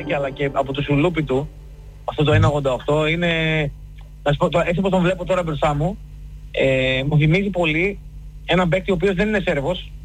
ποδαράκι, αλλά και από το σουλούπι του, αυτό το 1,88 είναι, να σου πω, έτσι όπως τον βλέπω τώρα μπροστά μου, μου θυμίζει πολύ έναν παίκτη ο οποίος δεν είναι Σέρβος,